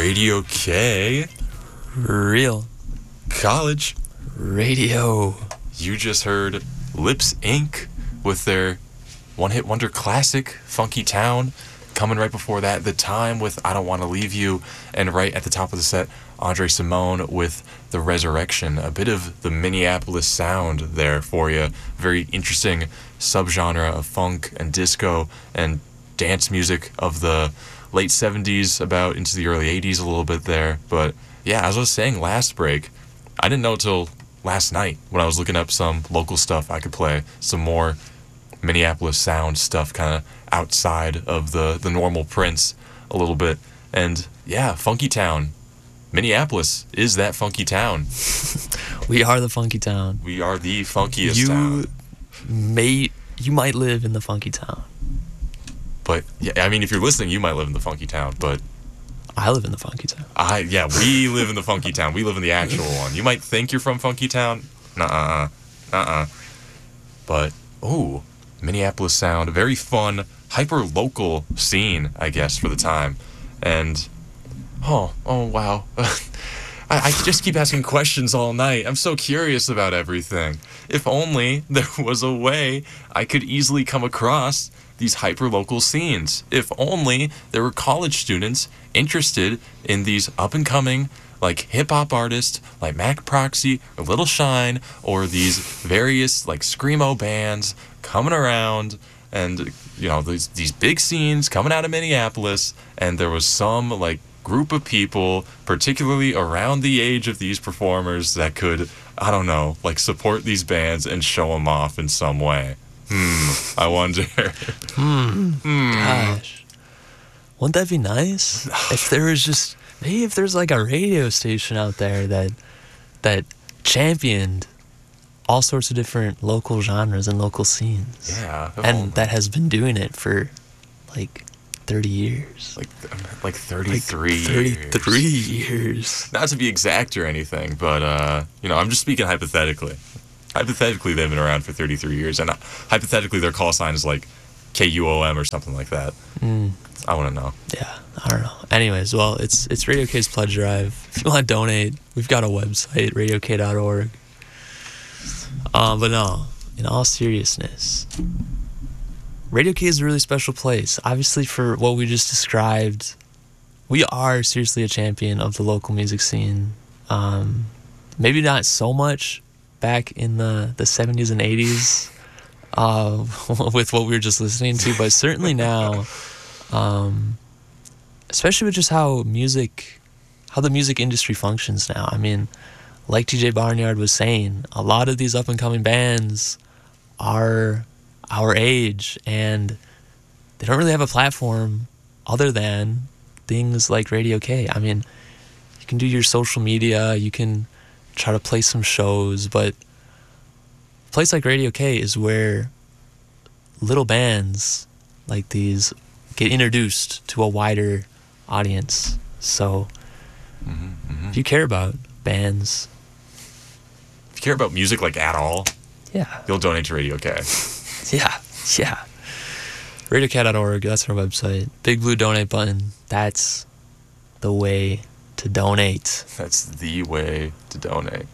Radio K. Real College Radio. You just heard Lips Inc. with their one-hit wonder classic, Funky Town. Coming right before that, The Time with I Don't Want to Leave You. And right at the top of the set, Andre Simone with The Resurrection. A bit of the Minneapolis sound there for you. Very interesting subgenre of funk and disco and dance music of the late 70s about into the early 80s a little bit there. But yeah, as I was saying last break, I didn't know till last night when I was looking up some local stuff I could play, some more Minneapolis sound stuff kind of outside of the normal Prince a little bit. And yeah, Funky Town. Minneapolis is that funky town. We are the funky town. We are the funkiest town. You might live in the funky town. But yeah, I mean, if you're listening, you might live in the funky town, but I live in the funky town. We live in the funky town. We live in the actual one. You might think you're from Funky Town. But, ooh, Minneapolis sound. A very fun, hyper-local scene, I guess, for the time. And, oh wow. I just keep asking questions all night. I'm so curious about everything. If only there was a way I could easily come across these hyper-local scenes. If only there were college students interested in these up-and-coming, like, hip-hop artists, like Mac Proxy, or Little Shine, or these various, like, screamo bands coming around, and, you know, these big scenes coming out of Minneapolis, and there was some, like, group of people, particularly around the age of these performers, that could, I don't know, like, support these bands and show them off in some way. I wonder. Gosh. Wouldn't that be nice? If there was just, maybe if there's like a radio station out there that championed all sorts of different local genres and local scenes. Yeah. And that has been doing it for like 30 years. Like 33 years. 33 years. Not to be exact or anything, but, you know, I'm just speaking hypothetically. Hypothetically, they've been around for 33 years, and hypothetically, their call sign is like KUOM or something like that. I want to know. Yeah, I don't know. Anyways, well, it's Radio K's Pledge Drive. If you want to donate, we've got a website, radiok.org. But no, in all seriousness, Radio K is a really special place. Obviously, for what we just described, we are seriously a champion of the local music scene. Maybe not so much back in the 70s and 80s with what we were just listening to, but certainly now, especially with just how the music industry functions now. I mean, like TJ Barnyard was saying, a lot of these up-and-coming bands are our age, and they don't really have a platform other than things like Radio K. I mean, you can do your social media, you can try to play some shows, but a place like Radio K is where little bands like these get introduced to a wider audience. So if you care about bands, if you care about music like at all, yeah, you'll donate to Radio K. yeah RadioK.org, that's our website. Big blue donate button, that's the way to donate. That's the way to donate.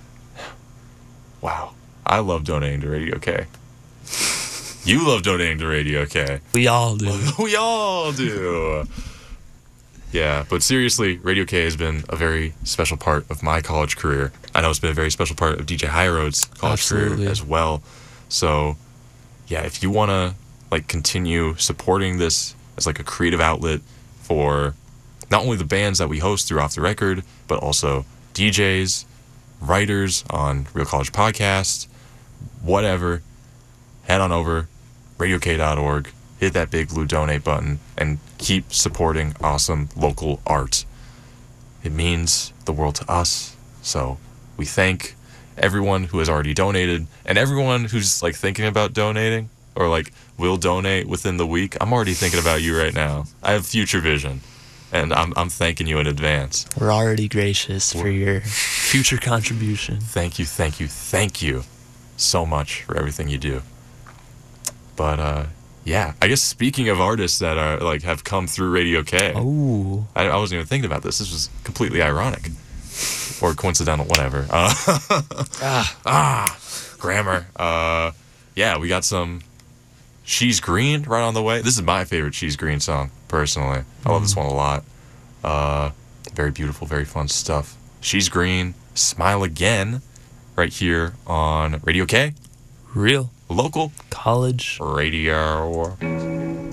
Wow. I love donating to Radio K. You love donating to Radio K. We all do. We all do. Yeah, but seriously, Radio K has been a very special part of my college career. I know it's been a very special part of DJ High Road's college career as well. So, yeah, if you want to like continue supporting this as like a creative outlet for not only the bands that we host through Off the Record, but also DJs, writers on Real College Podcast, whatever, head on over, radiok.org, hit that big blue donate button, and keep supporting awesome local art. It means the world to us, so we thank everyone who has already donated, and everyone who's like thinking about donating, or like will donate within the week. I'm already thinking about you right now. I have future vision. And I'm thanking you in advance. We're already gracious for your future contribution. Thank you so much for everything you do. But, Yeah, I guess speaking of artists that are like have come through Radio K, Oh, I wasn't even thinking about this. This was completely ironic or coincidental, whatever. Grammar. Yeah, we got some She's Green right on the way. This is my favorite She's Green song, personally. I love this one a lot. Very beautiful, very fun stuff. She's Green, Smile Again, right here on Radio K. real Local college radio.